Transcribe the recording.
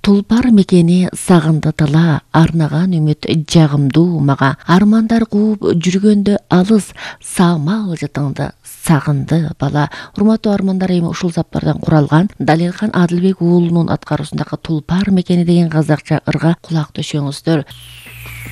Тулпар мекени сагынды тыла, арнаган үмүт жагымдуу мага. Армандар кууп жүргөндө алыс, саамал жытыңды сагынды бала. Урматтуу армандар, эми ушул саптардан куралган Далелхан Адылбек уулунун аткаруусундагы Тулпар мекени деген казакча ырга кулак төшөңүздөр.